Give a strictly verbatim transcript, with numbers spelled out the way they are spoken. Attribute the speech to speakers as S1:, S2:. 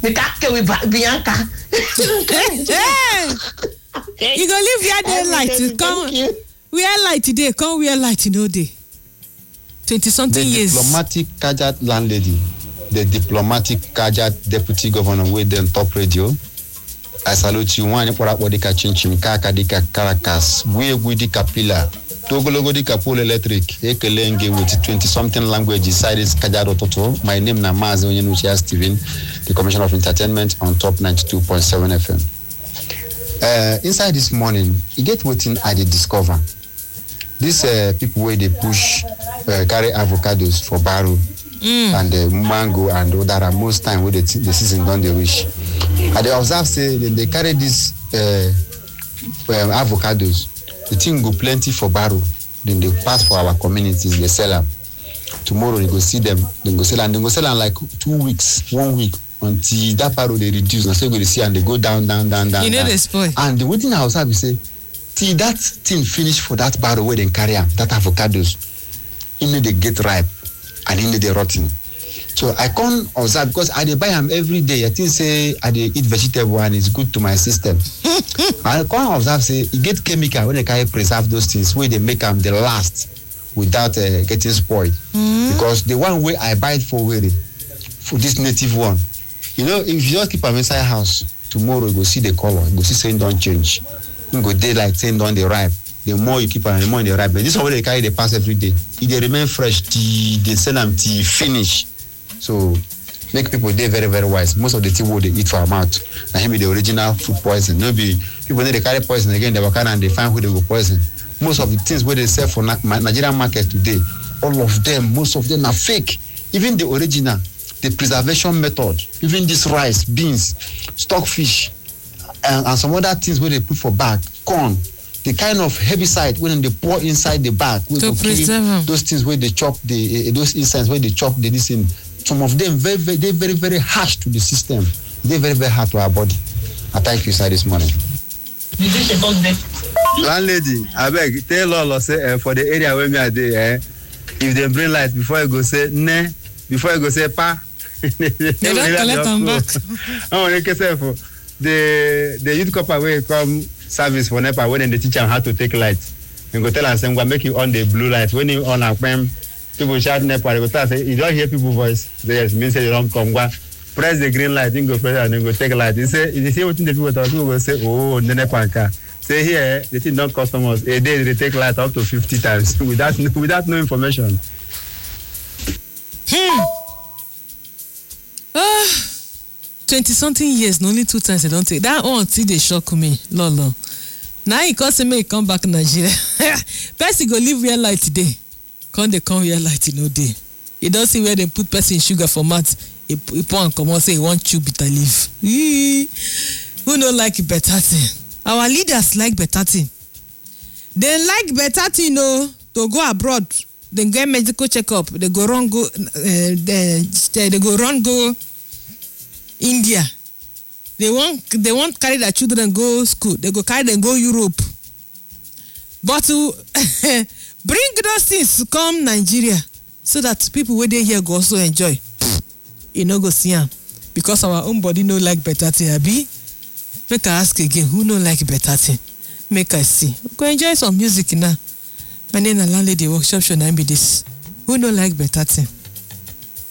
S1: Me kake with Bianca.
S2: You go live your day light. Come wear light today. Come wear light no day. Twenty something years.
S3: The diplomatic Kajat landlady, the diplomatic Kajat deputy governor with them top radio. I salute you. One for what dika chinchim kaka dika Caracas. We we dika pillar. Togologo dika pole electric. Ekelenge with twenty something languages. Side is Kajado Toto. My name na Mazi Onyenuchia Steven, the Commissioner of Entertainment on top ninety-two point seven F M. Uh, inside this morning, you get waiting I did discover. These uh, people where they push uh, carry avocados for barrel mm. and uh, mango and other most time where the, the season done they wish. And they observe say they, they carry these uh, um, avocados. The thing go plenty for barrel. Then they pass for our communities. They sell them. Tomorrow they go see them. They go sell and they go sell them like two weeks, one week until that barrel they reduce. And so you go see and they go down, down, down, down.
S2: You know
S3: down.
S2: they spoil.
S3: And the waiting house have say. Till that thing finish for that barrel where they carry them, that avocados, in they get ripe and in they rotten. So I can't observe because I dey buy them every day. I think say I dey eat vegetable and it's good to my system. I can't observe say you get chemical when they carry preserve those things where they make them the last without uh, getting spoiled. Mm-hmm. Because the one way I buy it for where for this native one, you know, if you just keep them inside house, tomorrow you go see the color, you go see saying don't change. You go daylight saying on the ripe. The more you keep on, the more in the ripe. But this one they carry the pass every day. If they remain fresh, till they sell them till finish. So make people they very very wise. Most of the tea what they eat for our mouth, and be the original food poison. No be people when they carry poison again, they work and they find who they go poison. Most of the things where they sell for Nigerian market today, all of them, most of them are fake. Even the original, the preservation method, even this rice, beans, stockfish. And, and some other things where they put for bag, corn, the kind of herbicide when they pour inside the bag, where
S2: to preserve them. Those
S3: things where they chop the uh, those insects where they chop the this in. Some of them very very they very very harsh to the system. They very very hard to our body. I thank you, sir, this morning. Landlady, I beg tell Lolo say uh, for the area where me are there, uh, if they bring light before you go say ne, before you go say pa.
S2: They don't collect them back.
S3: I want to say for. The the youth copper will come service for NEPA when they teach them how to take light. You go tell them, "We're making on the blue light." When you on a pem, people shout NEPA. They go tell say, "You don't hear people voice." They just mean say you don't come. Go press the green light. You go press and you go take light. You say, you see what the people talk. People go say, "Oh, the NEPA car." Say here, the thing don't customers a day they take light up to fifty times without without no information.
S2: Hmm. Ah. Twenty something years, no only two times they don't take that one. See, they shock me, lolo. Now he cause me come back to Nigeria. Person go live real light today. Come they come real light no day. You don't see where they put person sugar for mat. He pour and come on say he want chew bitter leaf. Who don't like better thing? Our leaders like better thing. They like better thing, no, to go abroad. They get medical checkup. They go run go. Uh, they, they go run go. India, they want they want carry their children go school. They go carry them go Europe. But to bring those things to come Nigeria so that people where they here go also enjoy. You know go see them because our own body no like better thing. Abi, make I ask again, who no like better thing? Make I see. Go enjoy some music now. My name is Landlady Workshop show. Now be this. Who no like better thing?